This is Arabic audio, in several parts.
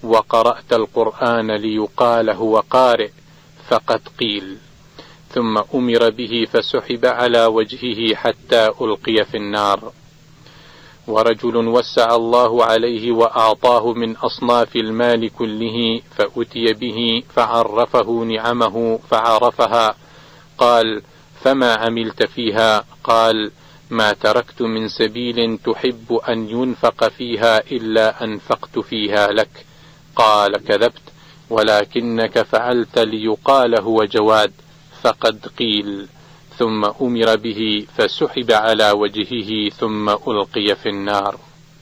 وقرأت القرآن ليقال هو قارئ فقد قيل. ثم أمر به فسحب على وجهه حتى ألقي في النار. ورجل وسع الله عليه وأعطاه من أصناف المال كله فأتي به فعرفه نعمه فعرفها، قال: فما عملت فيها؟ قال: ما تركت من سبيل تحب أن ينفق فيها إلا أنفقت فيها لك. قال: كذبت، ولكنك فعلت ليقال هو جواد فقد قيل. ثم أمر به فسحب على وجهه ثم ألقي في النار.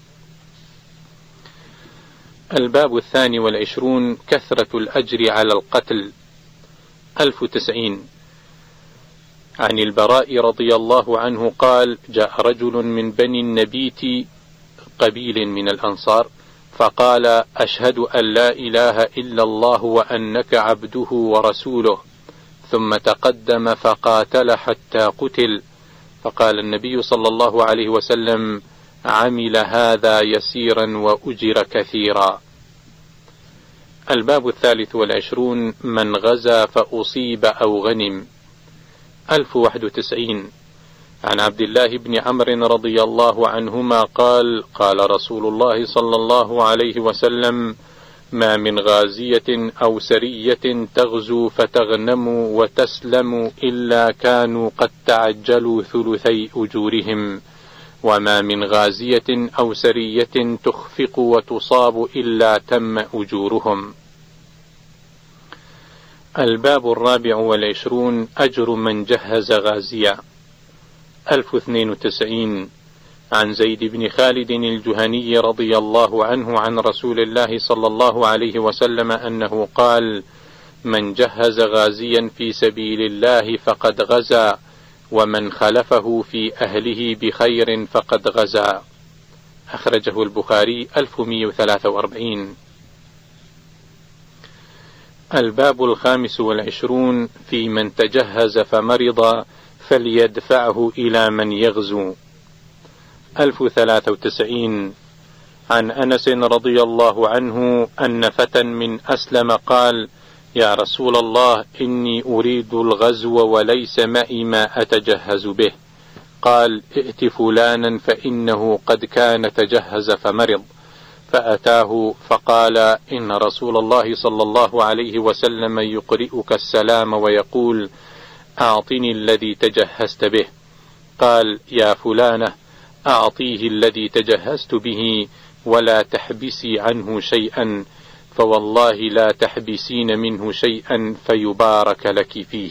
الباب 22 كثرة الأجر على القتل. 1090 عن البراء رضي الله عنه قال: جاء رجل من بني النبيت قبيل من الأنصار فقال: أشهد أن لا إله إلا الله وأنك عبده ورسوله، ثم تقدم فقاتل حتى قتل. فقال النبي صلى الله عليه وسلم: عمل هذا يسيرا وأجر كثيرا. الباب 23 من غزا فأصيب أو غنم. 1091 عن عبد الله بن عمرو رضي الله عنهما قال: قال رسول الله صلى الله عليه وسلم: ما من غازية أو سرية تغزو فتغنم وتسلم إلا كانوا قد تعجلوا ثلثي أجورهم، وما من غازية أو سرية تخفق وتصاب إلا تم أجورهم. الباب 24 أجر من جهز غازيا. 1092 عن زيد بن خالد الجهني رضي الله عنه عن رسول الله صلى الله عليه وسلم أنه قال: من جهز غازيا في سبيل الله فقد غزا، ومن خلفه في أهله بخير فقد غزا. أخرجه البخاري. 1143. الباب 25 في من تجهز فمرض فليدفعه إلى من يغزو. 1093 عن أنس رضي الله عنه أن فتى من أسلم قال: يا رسول الله، إني أريد الغزو وليس معي ما أتجهز به. قال: ائت فلانا فإنه قد كان تجهز فمرض. فأتاه فقال: إن رسول الله صلى الله عليه وسلم يقرئك السلام ويقول: أعطني الذي تجهزت به. قال: يا فلانة، أعطيه الذي تجهزت به ولا تحبسي عنه شيئا، فوالله لا تحبسين منه شيئا فيبارك لك فيه.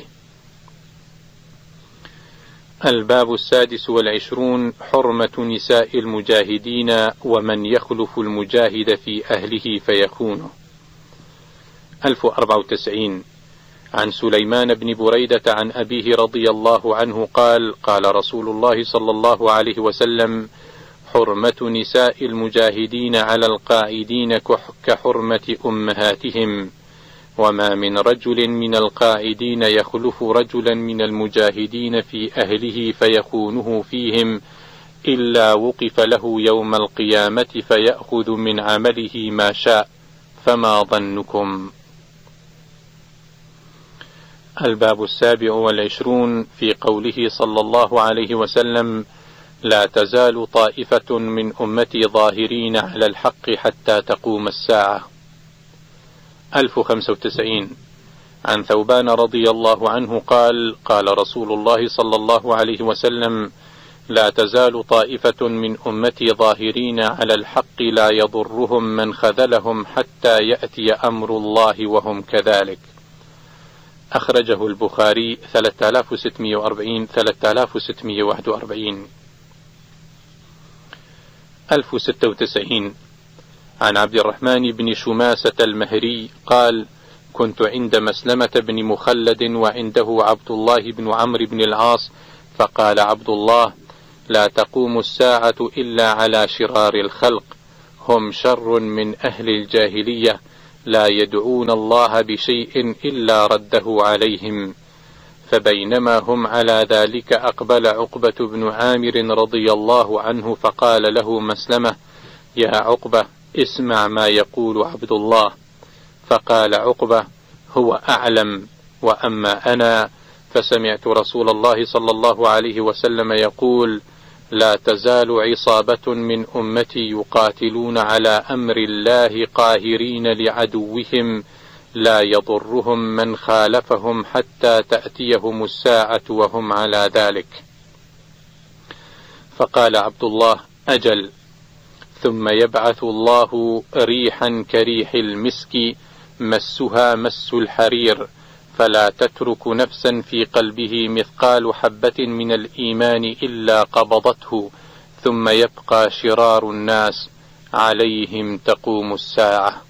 الباب 26 حرمة نساء المجاهدين ومن يخلف المجاهد في أهله فيخونه. 1094 عن سليمان بن بريدة عن أبيه رضي الله عنه قال: قال رسول الله صلى الله عليه وسلم: حرمة نساء المجاهدين على القاعدين كحرمة أمهاتهم، وما من رجل من القاعدين يخلف رجلا من المجاهدين في أهله فيخونه فيهم إلا وقف له يوم القيامة فيأخذ من عمله ما شاء، فما ظنكم؟ الباب 27 في قوله صلى الله عليه وسلم: لا تزال طائفة من أمتي ظاهرين على الحق حتى تقوم الساعة. 1095 عن ثوبان رضي الله عنه قال: قال رسول الله صلى الله عليه وسلم: لا تزال طائفة من أمتي ظاهرين على الحق لا يضرهم من خذلهم حتى يأتي أمر الله وهم كذلك. أخرجه البخاري. 3640 3641. 1096 عن عبد الرحمن بن شماسة المهري قال: كنت عند مسلمة بن مخلد وعنده عبد الله بن عمرو بن العاص، فقال عبد الله: لا تقوم الساعة إلا على شرار الخلق، هم شر من أهل الجاهلية، لا يدعون الله بشيء إلا رده عليهم. فبينما هم على ذلك أقبل عقبة بن عامر رضي الله عنه فقال له مسلمة: يا عقبة، اسمع ما يقول عبد الله. فقال عقبة: هو أعلم، وأما أنا فسمعت رسول الله صلى الله عليه وسلم يقول: لا تزال عصابة من أمتي يقاتلون على أمر الله قاهرين لعدوهم لا يضرهم من خالفهم حتى تأتيهم الساعة وهم على ذلك. فقال عبد الله: أجل. ثم يبعث الله ريحا كريح المسك مسها مس الحرير، فلا تترك نفسا في قلبه مثقال حبة من الإيمان إلا قبضته، ثم يبقى شرار الناس عليهم تقوم الساعة.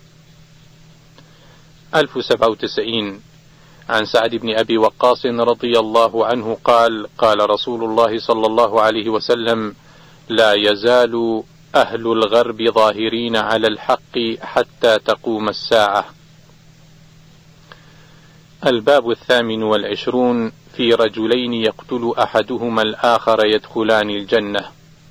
1097 عن سعد بن أبي وقاص رضي الله عنه قال: قال رسول الله صلى الله عليه وسلم: لا يزال أهل الغرب ظاهرين على الحق حتى تقوم الساعة. الباب 28 في رجلين يقتل أحدهما الآخر يدخلان الجنة.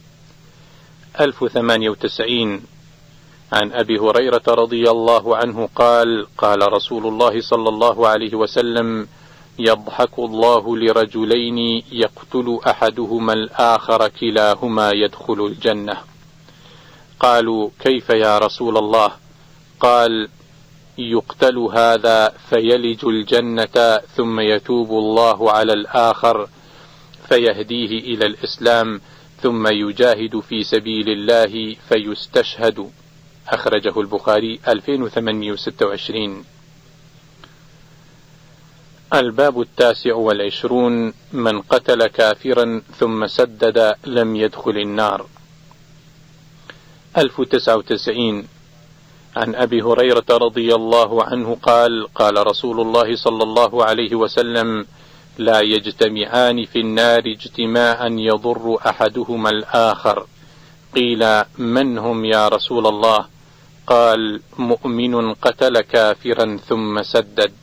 1098 عن أبي هريرة رضي الله عنه قال: قال رسول الله صلى الله عليه وسلم: يضحك الله لرجلين يقتل أحدهما الآخر كلاهما يدخل الجنة. قالوا: كيف يا رسول الله؟ قال: يقتل هذا فيلج الجنة ثم يتوب الله على الآخر فيهديه إلى الإسلام ثم يجاهد في سبيل الله فيستشهد. أخرجه البخاري 2826. الباب 29 من قتل كافرا ثم سدد لم يدخل النار. 1099 عن أبي هريرة رضي الله عنه قال: قال رسول الله صلى الله عليه وسلم: لا يجتمعان في النار اجتماعا يضر أحدهما الآخر. قيل: من هم يا رسول الله؟ قال: مؤمن قتل كافرا ثم سدد.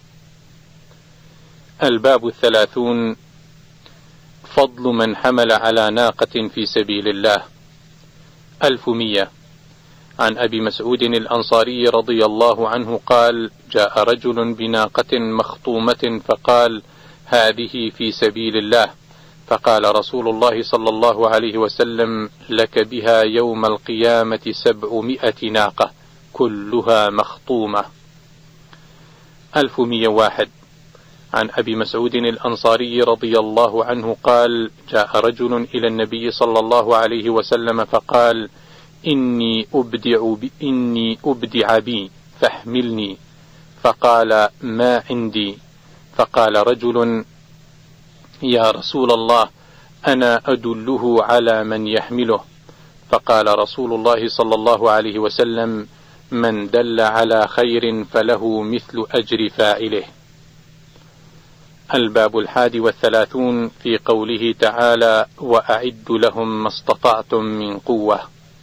الباب 30 فضل من حمل على ناقة في سبيل الله. 1100 عن أبي مسعود الأنصاري رضي الله عنه قال: جاء رجل بناقة مخطومة فقال: هذه في سبيل الله. فقال رسول الله صلى الله عليه وسلم: لك بها يوم القيامة 700 ناقة كلها مخطومة. 1101 عن أبي مسعود الأنصاري رضي الله عنه قال: جاء رجل إلى النبي صلى الله عليه وسلم فقال: إني أبدع بي فاحملني. فقال: ما عندي. فقال رجل: يا رسول الله، أنا أدله على من يحمله. فقال رسول الله صلى الله عليه وسلم: من دل على خير فله مثل أجر فاعله. الباب 31 في قوله تعالى: وأعد لهم ما استطعتم من قوة.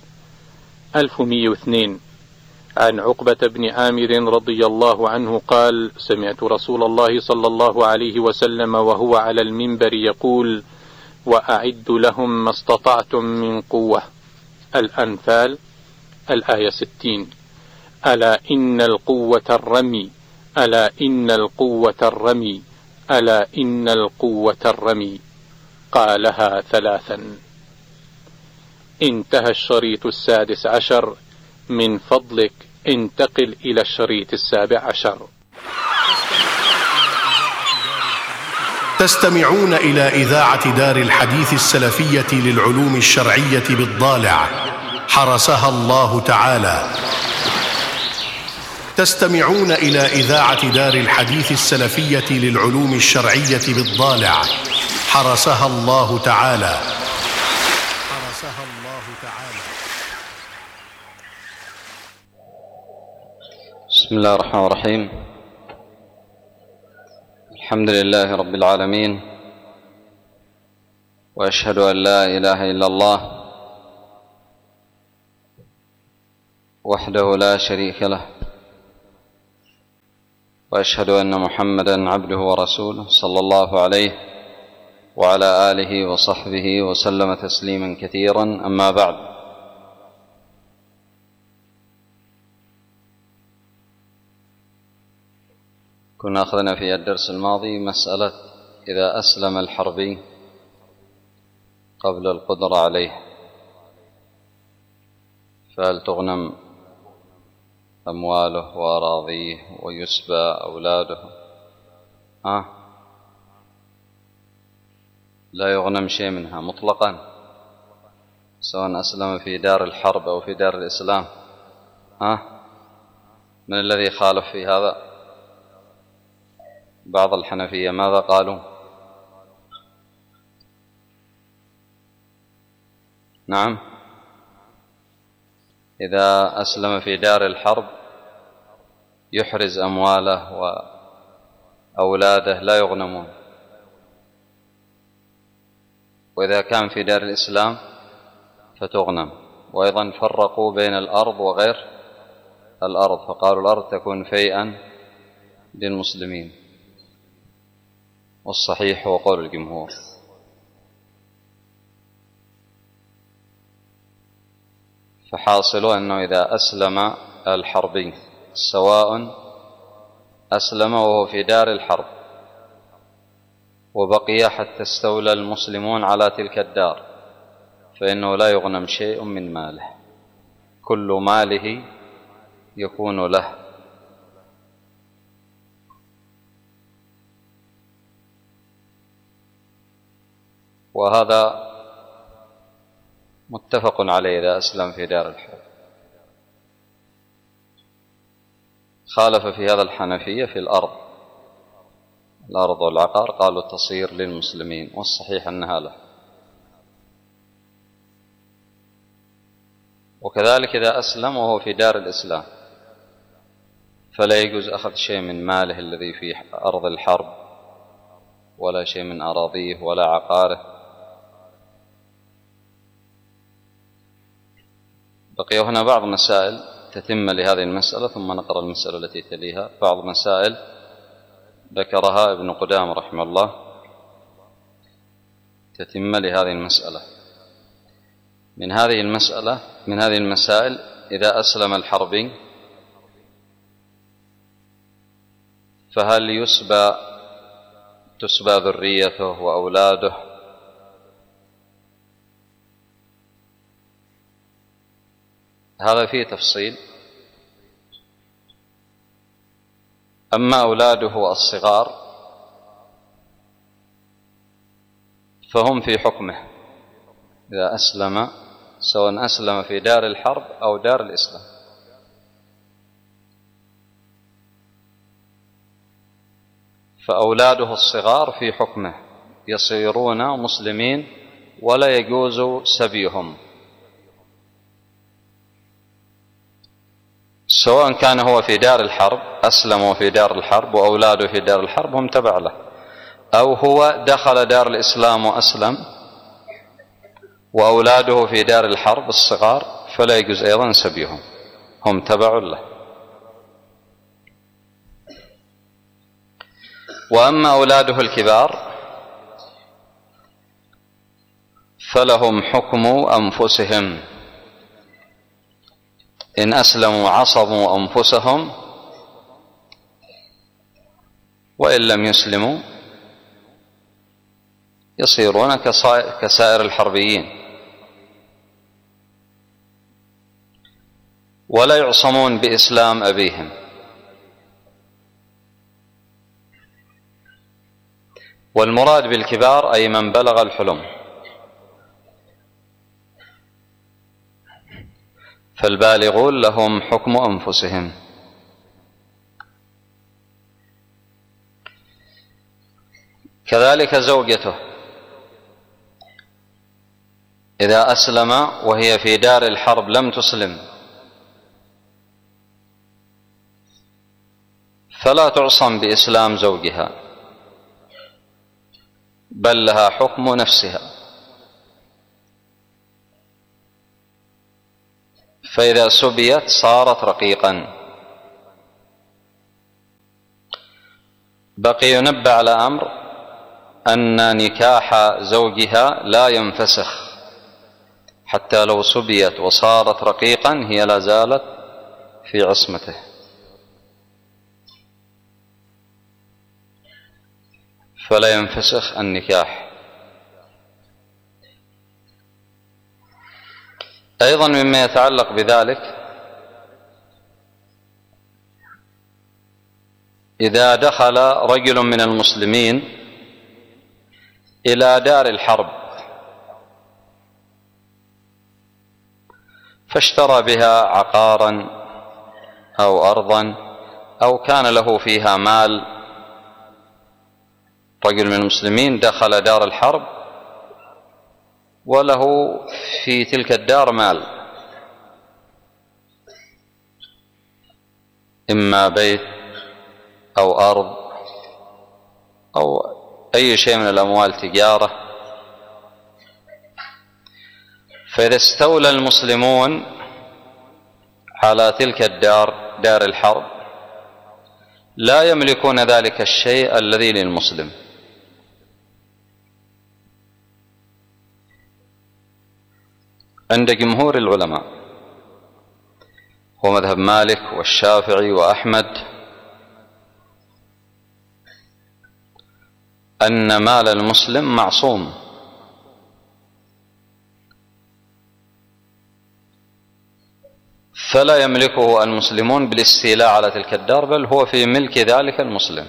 1102 عن عقبة بن عامر رضي الله عنه قال: سمعت رسول الله صلى الله عليه وسلم وهو على المنبر يقول: وأعد لهم ما استطعتم من قوة. الأنفال الآية 60. ألا إن القوة الرمي، ألا إن القوة الرمي، ألا إن القوة الرمي. قالها 3. انتهى الشريط 16. من فضلك انتقل إلى الشريط 17. تستمعون إلى إذاعة دار الحديث السلفية للعلوم الشرعية بالضالع، حرسها الله تعالى. تستمعون إلى إذاعة دار الحديث السلفية للعلوم الشرعية بالضالع، حرسها الله تعالى. حرسها الله تعالى. بسم الله الرحمن الرحيم. الحمد لله رب العالمين، وأشهد أن لا إله إلا الله وحده لا شريك له، وأشهد أن محمدًا عبده ورسوله صلى الله عليه وعلى آله وصحبه وسلم تسليمًا كثيرًا. أما بعد، كنا أخذنا في الدرس الماضي مسألة إذا أسلم الحربي قبل القدرة عليه فهل تغنم أمواله وأراضيه ويسبى أولاده؟ لا يغنم شيء منها مطلقا سواء أسلم في دار الحرب أو في دار الإسلام. من الذي خالف في هذا؟ بعض الحنفية ماذا قالوا؟ نعم، إذا أسلم في دار الحرب يحرز أمواله وأولاده لا يغنمون، وإذا كان في دار الإسلام فتغنم. وأيضا فرقوا بين الأرض وغير الأرض، فقالوا الأرض تكون فيئا للمسلمين، والصحيح هو قول الجمهور. فحاصل أنه إذا أسلم الحربي سواء أسلم وهو في دار الحرب وبقي حتى استولى المسلمون على تلك الدار فإنه لا يغنم شيء من ماله، كل ماله يكون له. وهذا متفق عليه إذا أسلم في دار الحرب. خالف في هذا الحنفية في الأرض والعقار، قالوا تصير للمسلمين، والصحيح أنها له. وكذلك إذا أسلم وهو في دار الإسلام فلا يجوز أخذ شيء من ماله الذي في أرض الحرب ولا شيء من أراضيه ولا عقاره. بقي هنا بعض مسائل تتم لهذه المسألة، ثم نقرأ المسألة التي تليها. بعض مسائل ذكرها ابن قدامة رحمه الله تتم لهذه المسألة. من هذه المسائل إذا أسلم الحربي فهل تسبى ذريته وأولاده؟ هذا فيه تفصيل. أما أولاده الصغار فهم في حكمه إذا أسلم، سواء أسلم في دار الحرب أو دار الإسلام. فأولاده الصغار في حكمه يصيرون مسلمين ولا يجوز سبيهم، سواء كان هو في دار الحرب أسلم في دار الحرب وأولاده في دار الحرب هم تبع له، أو هو دخل دار الإسلام وأسلم وأولاده في دار الحرب الصغار فلا يجوز أيضا سبيهم، هم تبع له. وأما أولاده الكبار فلهم حكم أنفسهم، إن أسلموا عصموا أنفسهم، وإن لم يسلموا يصيرون كسائر الحربيين، ولا يعصمون بإسلام أبيهم. والمراد بالكبار أي من بلغ الحلم، فالبالغون لهم حكم أنفسهم. كذلك زوجته إذا أسلم وهي في دار الحرب لم تسلم فلا تعصم بإسلام زوجها، بل لها حكم نفسها. فإذا سبيت صارت رقيقا. بقي ينبه على أمر أن نكاح زوجها لا ينفسخ، حتى لو سبيت وصارت رقيقا هي لا زالت في عصمته. فلا ينفسخ النكاح. أيضا مما يتعلق بذلك إذا دخل رجل من المسلمين إلى دار الحرب فاشترى بها عقارا أو أرضا أو كان له فيها مال، رجل من المسلمين دخل دار الحرب وله في تلك الدار مال، إما بيت أو أرض أو أي شيء من الأموال، تجارة. فإذا استولى المسلمون على تلك الدار، دار الحرب، لا يملكون ذلك الشيء الذي للمسلم، عند جمهور العلماء هو مذهب مالك والشافعي وأحمد أن مال المسلم معصوم، فلا يملكه المسلمون بالاستيلاء على تلك الدار، بل هو في ملك ذلك المسلم،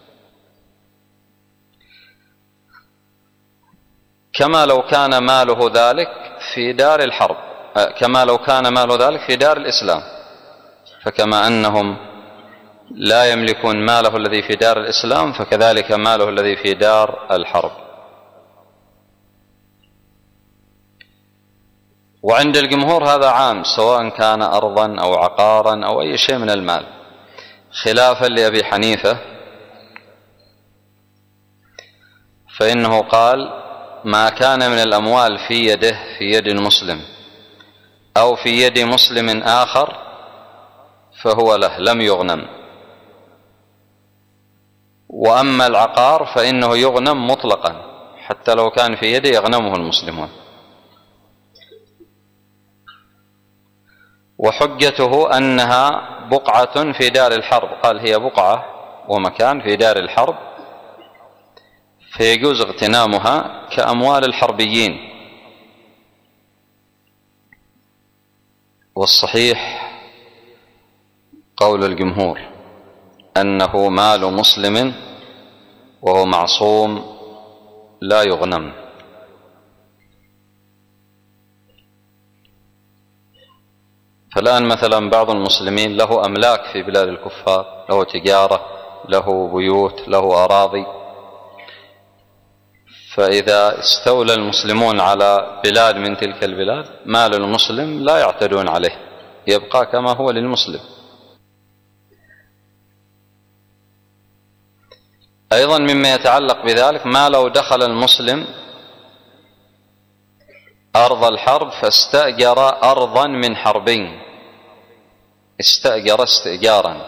كما لو كان ماله ذلك في دار الحرب، كما لو كان ماله ذلك في دار الإسلام. فكما أنهم لا يملكون ماله الذي في دار الإسلام، فكذلك ماله الذي في دار الحرب. وعند الجمهور هذا عام، سواء كان أرضا أو عقارا أو أي شيء من المال، خلافا لأبي حنيفة فإنه قال ما كان من الأموال في يده، في يد المسلم أو في يد مسلم آخر، فهو له، لم يغنم. وأما العقار فإنه يغنم مطلقا، حتى لو كان في يده يغنمه المسلمون. وحجته أنها بقعة في دار الحرب، قال هي بقعة ومكان في دار الحرب، فيجوز اغتنامها كأموال الحربيين. والصحيح قول الجمهور أنه مال مسلم وهو معصوم لا يغنم. فالآن مثلا بعض المسلمين له أملاك في بلاد الكفار، له تجارة، له بيوت، له أراضي، فإذا استولى المسلمون على بلاد من تلك البلاد، مال المسلم لا يعتدون عليه، يبقى كما هو للمسلم. أيضا مما يتعلق بذلك ما لو دخل المسلم أرض الحرب فاستأجر أرضا من حربين، استأجر استئجارا،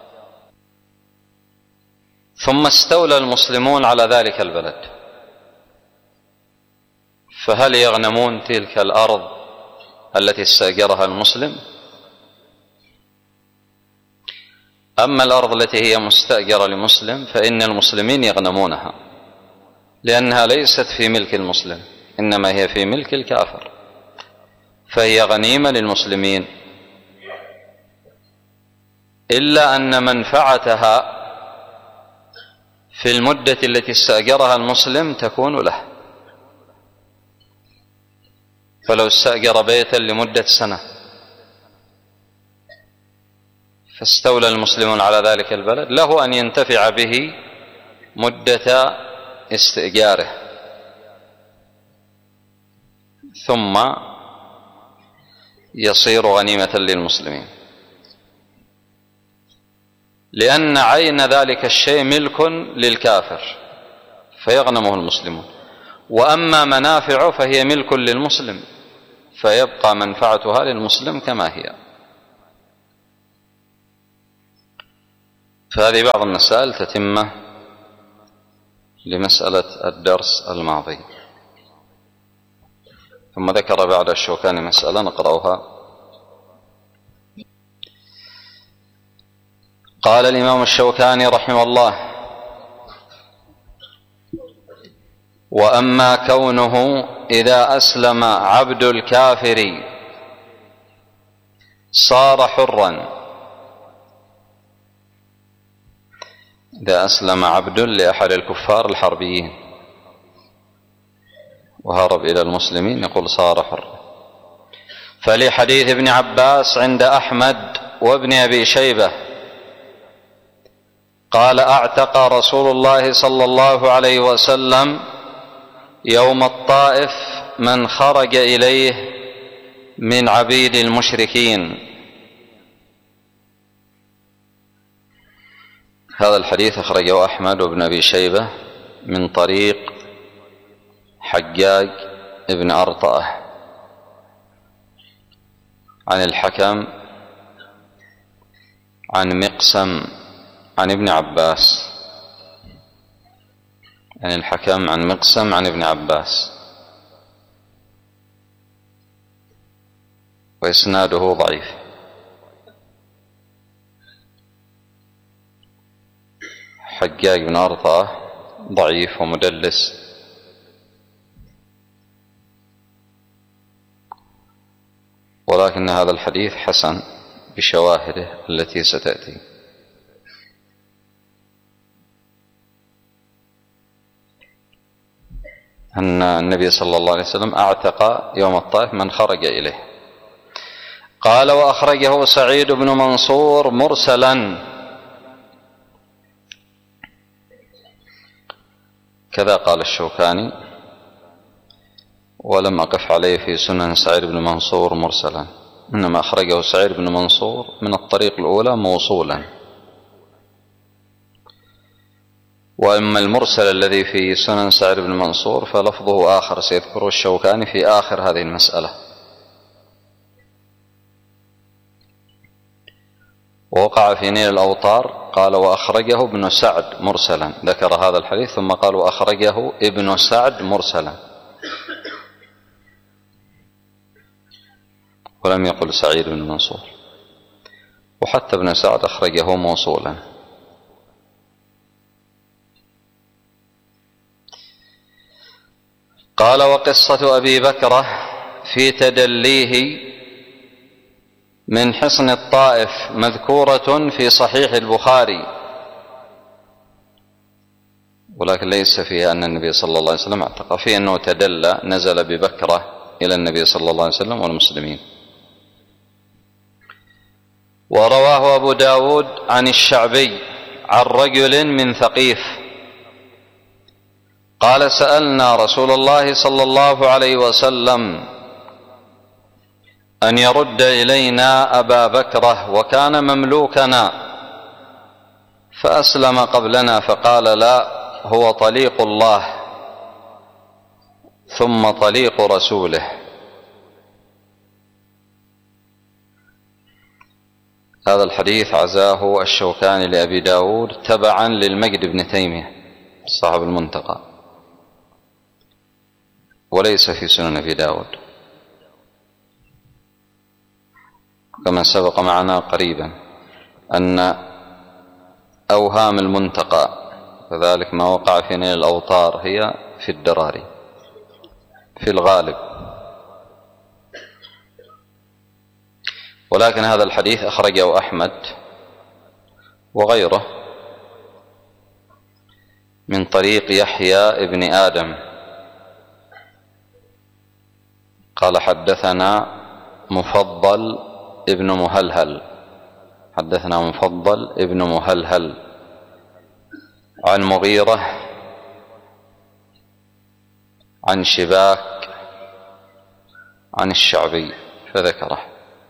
ثم استولى المسلمون على ذلك البلد، فهل يغنمون تلك الأرض التي استأجرها المسلم؟ أما الأرض التي هي مستأجرة لمسلم فإن المسلمين يغنمونها، لأنها ليست في ملك المسلم، إنما هي في ملك الكافر، فهي غنيمة للمسلمين، إلا أن منفعتها في المدة التي استأجرها المسلم تكون له. فلو استأجر بيتا لمدة سنة فاستولى المسلمون على ذلك البلد، له أن ينتفع به مدة استئجاره، ثم يصير غنيمة للمسلمين، لأن عين ذلك الشيء ملك للكافر فيغنمه المسلمون، وأما منافعه فهي ملك للمسلم فيبقى منفعتها للمسلم كما هي. فهذه بعض المسائل تتمة لمسألة الدرس الماضي. ثم ذكر بعد الشوكاني مسألة نقرأها. قال الإمام الشوكاني رحمه الله: وأما كونه إذا أسلم عبد الكافر صار حرا، إذا أسلم عبد لأحد الكفار الحربيين وهرب إلى المسلمين يقول صار حرا. فلحديث ابن عباس عند أحمد وابن أبي شيبة قال: أعتق رسول الله صلى الله عليه وسلم يوم الطائف من خرج إليه من عبيد المشركين. هذا الحديث أخرجه أحمد وابن أبي شيبة من طريق حجاج ابن أرطأة عن الحكم عن مقسم عن ابن عباس، عن الحكم عن مقسم عن ابن عباس، وإسناده ضعيف. حجاج بن أرطأة ضعيف ومدلس، ولكن هذا الحديث حسن بشواهده التي ستأتي. أن النبي صلى الله عليه وسلم أعتق يوم الطائف من خرج إليه. قال: وأخرجه سعيد بن منصور مرسلا، كذا قال الشوكاني، ولم أقف عليه في سنن سعيد بن منصور مرسلا، إنما أخرجه سعيد بن منصور من الطريق الأولى موصولا. وأما المرسل الذي في سنن سعيد بن منصور فلفظه آخر سيذكره الشوكاني في آخر هذه المسألة. ووقع في نيل الأوطار قال: وأخرجه ابن سعد مرسلا، ذكر هذا الحديث ثم قال: وأخرجه ابن سعد مرسلا، ولم يقل سعيد بن منصور. وحتى ابن سعد أخرجه موصولا. قال: وقصة أبي بكرة في تدليه من حصن الطائف مذكورة في صحيح البخاري، ولكن ليس فيها أن النبي صلى الله عليه وسلم اعتق، في أنه تدلى نزل ببكرة إلى النبي صلى الله عليه وسلم والمسلمين. ورواه أبو داود عن الشعبي عن رجل من ثقيف قال: سألنا رسول الله صلى الله عليه وسلم أن يرد إلينا أبا بكرة وكان مملوكنا فأسلم قبلنا، فقال: لا، هو طليق الله ثم طليق رسوله. هذا الحديث عزاه الشوكاني لأبي داود تبعا للمجد بن تيمية صاحب المنتقى، وليس في سنن أبي داود كما سبق معنا قريبا أن أوهام المنتقى كذلك ما وقع في نيل الأوطار هي في الدراري في الغالب. ولكن هذا الحديث أخرجه أحمد وغيره من طريق يحيى ابن آدم قال: حدثنا مفضل ابن مهلهل، حدثنا مفضل ابن مهلهل عن مغيرة عن شباك عن الشعبي فذكره،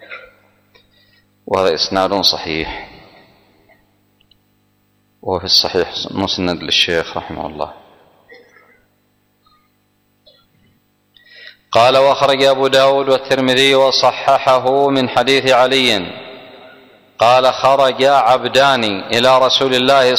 وهذا إسناد صحيح، وهو في الصحيح مسند للشيخ رحمه الله. قال: وأخرج أبو داود والترمذي وصححه من حديث علي قال: خرج عبدان إلى رسول الله